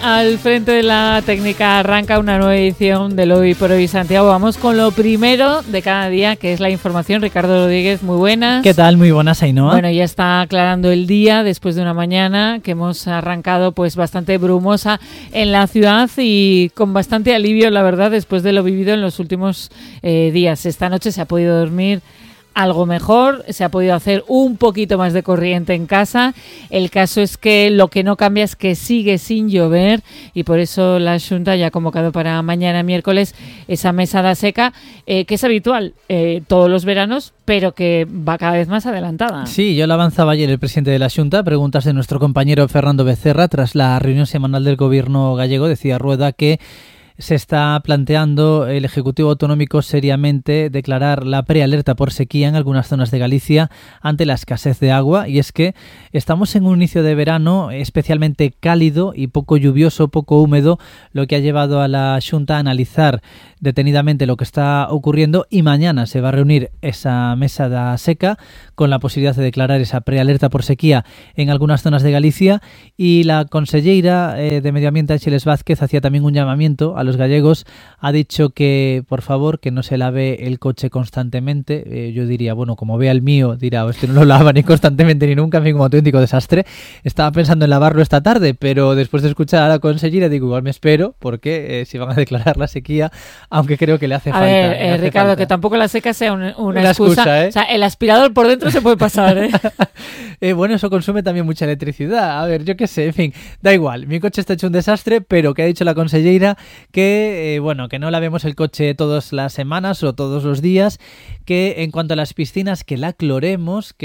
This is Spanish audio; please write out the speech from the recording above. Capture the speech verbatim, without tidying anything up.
Al frente de la técnica arranca una nueva edición del Hoy por Hoy Santiago. Vamos con lo primero de cada día, que es la información. Ricardo Rodríguez, muy buenas. ¿Qué tal? Muy buenas, Ainhoa. Bueno, ya está aclarando el día después de una mañana que hemos arrancado pues bastante brumosa en la ciudad y con bastante alivio, la verdad, después de lo vivido en los últimos eh, días. Esta noche se ha podido dormir algo mejor, se ha podido hacer un poquito más de corriente en casa. El caso es que lo que no cambia es que sigue sin llover y por eso la Xunta ya ha convocado para mañana miércoles esa mesada seca eh, que es habitual eh, todos los veranos, pero que va cada vez más adelantada. Sí, yo lo avanzaba ayer el presidente de la Xunta, preguntas de nuestro compañero Fernando Becerra tras la reunión semanal del gobierno gallego. Decía Rueda que se está planteando el Ejecutivo Autonómico seriamente declarar la prealerta por sequía en algunas zonas de Galicia ante la escasez de agua, y es que estamos en un inicio de verano especialmente cálido y poco lluvioso, poco húmedo, lo que ha llevado a la Xunta a analizar detenidamente lo que está ocurriendo, y mañana se va a reunir esa mesa da seca con la posibilidad de declarar esa prealerta por sequía en algunas zonas de Galicia. Y la conselleira eh, de Medio Ambiente, Ángeles Vázquez, hacía también un llamamiento a los gallegos. Ha dicho que, por favor, que no se lave el coche constantemente. Eh, yo diría, bueno, como vea el mío, dirá, este no lo lava ni constantemente ni nunca, en fin, como auténtico desastre. Estaba pensando en lavarlo esta tarde, pero después de escuchar a la consellera digo, igual me espero, porque eh, si van a declarar la sequía, aunque creo que le hace a falta. ver, eh, hace Ricardo, falta. que tampoco la seca sea un, una, Una excusa. excusa, ¿eh? O sea, el aspirador por dentro se puede pasar, ¿eh? eh, bueno, eso consume también mucha electricidad. A ver, yo qué sé, en fin, da igual. Mi coche está hecho un desastre, pero que ha dicho la conselleira que, eh, bueno, que no lavemos el coche todas las semanas o todos los días, que en cuanto a las piscinas, que la cloremos, que